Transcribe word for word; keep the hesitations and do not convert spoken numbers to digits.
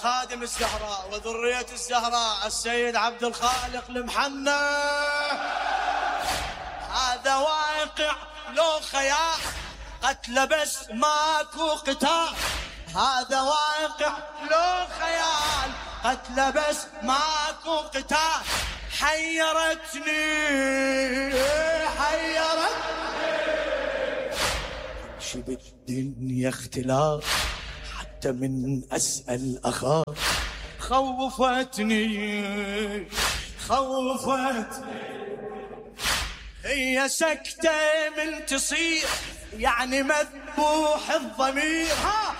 خادم الزهراء وذرية الزهراء السيد عبد الخالق المحنى. هذا واقع لو خيال، قتل بس ماكو قتال. هذا واقع لو خيال، قتل بس ماكو قتال. حيرتني حيرتني شي بالدنيا اختلاف، حتى من أسأل أخاف. خوفتني خوفتني هي سكتة من تصير، يعني مذبوح الضمير. ها